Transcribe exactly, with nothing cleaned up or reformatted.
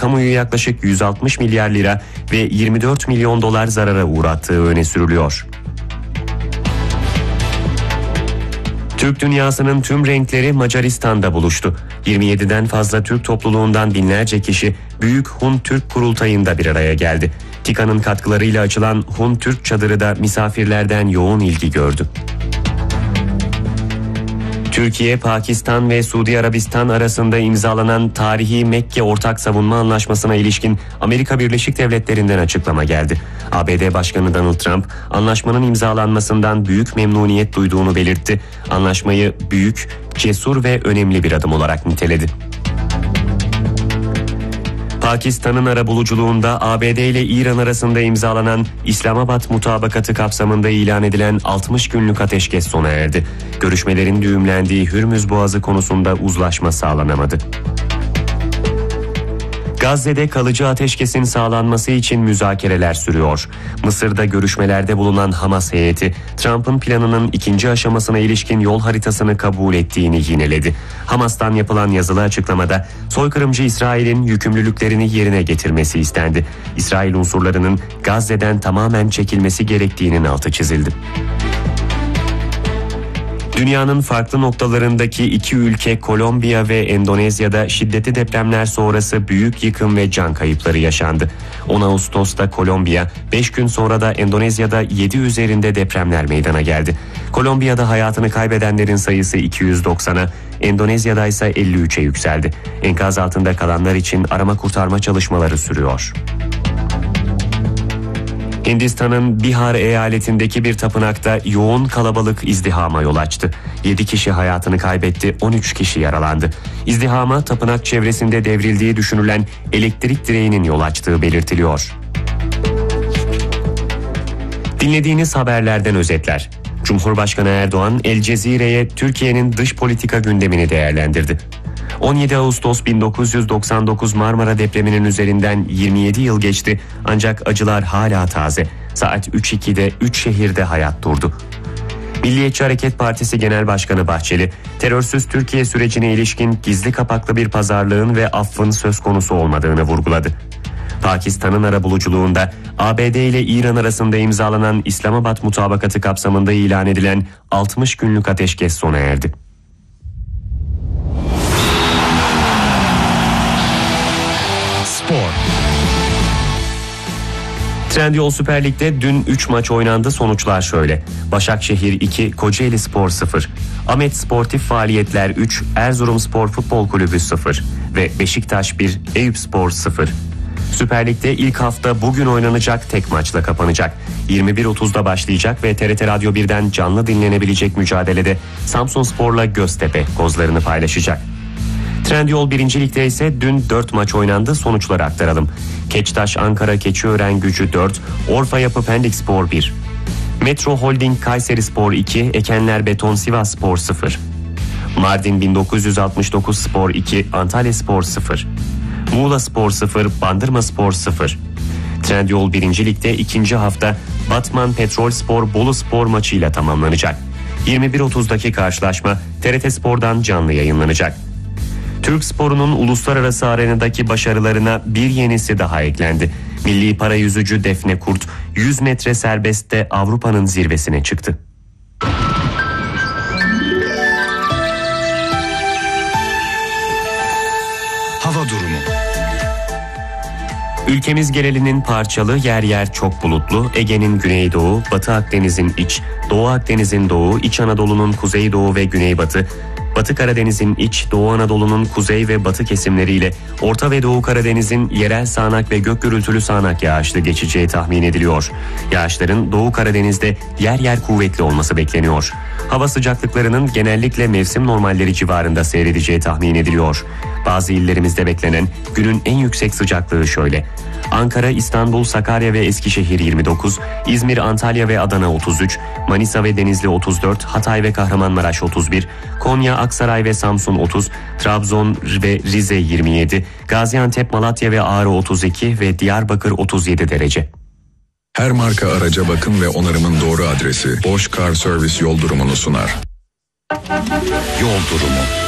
kamuyu yaklaşık yüz altmış milyar lira ve yirmi dört milyon dolar zarara uğrattığı öne sürülüyor. Türk dünyasının tüm renkleri Macaristan'da buluştu. yirmi yediden fazla Türk topluluğundan binlerce kişi Büyük Hun Türk Kurultayı'nda bir araya geldi. TİKA'nın katkılarıyla açılan Hun Türk çadırı da misafirlerden yoğun ilgi gördü. Türkiye, Pakistan ve Suudi Arabistan arasında imzalanan tarihi Mekke Ortak Savunma Anlaşması'na ilişkin Amerika Birleşik Devletleri'nden açıklama geldi. A B D Başkanı Donald Trump, anlaşmanın imzalanmasından büyük memnuniyet duyduğunu belirtti. Anlaşmayı büyük, cesur ve önemli bir adım olarak niteledi. Pakistan'ın arabuluculuğunda A B D ile İran arasında imzalanan İslamabad Mutabakatı kapsamında ilan edilen altmış günlük ateşkes sona erdi. Görüşmelerin düğümlendiği Hürmüz Boğazı konusunda uzlaşma sağlanamadı. Gazze'de kalıcı ateşkesin sağlanması için müzakereler sürüyor. Mısır'da görüşmelerde bulunan Hamas heyeti, Trump'ın planının ikinci aşamasına ilişkin yol haritasını kabul ettiğini yineledi. Hamas'tan yapılan yazılı açıklamada, soykırımcı İsrail'in yükümlülüklerini yerine getirmesi istendi. İsrail unsurlarının Gazze'den tamamen çekilmesi gerektiğinin altı çizildi. Dünyanın farklı noktalarındaki iki ülke Kolombiya ve Endonezya'da şiddetli depremler sonrası büyük yıkım ve can kayıpları yaşandı. on Ağustos'ta Kolombiya, beş gün sonra da Endonezya'da yedi üzerinde depremler meydana geldi. Kolombiya'da hayatını kaybedenlerin sayısı iki yüz doksana, Endonezya'da ise elli üçe yükseldi. Enkaz altında kalanlar için arama kurtarma çalışmaları sürüyor. Hindistan'ın Bihar eyaletindeki bir tapınakta yoğun kalabalık izdihama yol açtı. yedi kişi hayatını kaybetti, on üç kişi yaralandı. İzdihama tapınak çevresinde devrildiği düşünülen elektrik direğinin yol açtığı belirtiliyor. Dinlediğiniz haberlerden özetler. Cumhurbaşkanı Erdoğan, El Cezire'ye Türkiye'nin dış politika gündemini değerlendirdi. on yedi Ağustos bin dokuz yüz doksan dokuz Marmara depreminin üzerinden yirmi yedi yıl geçti, ancak acılar hala taze. Saat üç ikide üç şehirde hayat durdu. Milliyetçi Hareket Partisi Genel Başkanı Bahçeli, terörsüz Türkiye sürecine ilişkin gizli kapaklı bir pazarlığın ve affın söz konusu olmadığını vurguladı. Pakistan'ın arabuluculuğunda A B D ile İran arasında imzalanan İslamabad Mutabakatı kapsamında ilan edilen altmış günlük ateşkes sona erdi. Trendyol Süper Lig'de dün üç maç oynandı, sonuçlar şöyle. Başakşehir iki, Kocaeli Spor sıfır, Ahmet Sportif Faaliyetler üç, Erzurumspor Futbol Kulübü sıfır ve Beşiktaş bir, Eyüpspor sıfır. Süper Lig'de ilk hafta bugün oynanacak tek maçla kapanacak. yirmi bir otuzda başlayacak ve T R T Radyo birden canlı dinlenebilecek mücadelede Samsunspor'la Göztepe kozlarını paylaşacak. Trendyol birinci Lig'de ise dün dört maç oynandı, sonuçları aktaralım. Keçtaş Ankara Keçiören Gücü dört, Orfa Yapı Pendikspor bir, Metro Holding Kayserispor iki, Ekenler Beton Sivasspor sıfır, Mardin bin dokuz yüz altmış dokuz Spor iki, Antalyaspor sıfır, Muğla Spor sıfır, Bandırmaspor sıfır. Trendyol birinci Lig'de ikinci hafta Batman Petrolspor Boluspor maçıyla tamamlanacak. yirmi bir otuzdaki karşılaşma T R T Spor'dan canlı yayınlanacak. Türk sporunun uluslararası arenadaki başarılarına bir yenisi daha eklendi. Milli parayüzücü Defne Kurt yüz metre serbestte Avrupa'nın zirvesine çıktı. Hava durumu. Ülkemiz genelinin parçalı, yer yer çok bulutlu, Ege'nin güneydoğu, Batı Akdeniz'in iç, Doğu Akdeniz'in doğu, İç Anadolu'nun kuzeydoğu ve güneybatı, Batı Karadeniz'in iç, Doğu Anadolu'nun kuzey ve batı kesimleriyle Orta ve Doğu Karadeniz'in yerel sağanak ve gök gürültülü sağanak yağışlı geçeceği tahmin ediliyor. Yağışların Doğu Karadeniz'de yer yer kuvvetli olması bekleniyor. Hava sıcaklıklarının genellikle mevsim normalleri civarında seyredeceği tahmin ediliyor. Bazı illerimizde beklenen günün en yüksek sıcaklığı şöyle: Ankara, İstanbul, Sakarya ve Eskişehir yirmi dokuz, İzmir, Antalya ve Adana otuz üç, Manisa ve Denizli otuz dört, Hatay ve Kahramanmaraş otuz bir, Konya, Aksaray ve Samsun otuz, Trabzon ve Rize yirmi yedi, Gaziantep, Malatya ve Ağrı otuz iki ve Diyarbakır otuz yedi derece. Her marka araca bakım ve onarımın doğru adresi Bosch Car Service yol durumunu sunar. Yol durumu.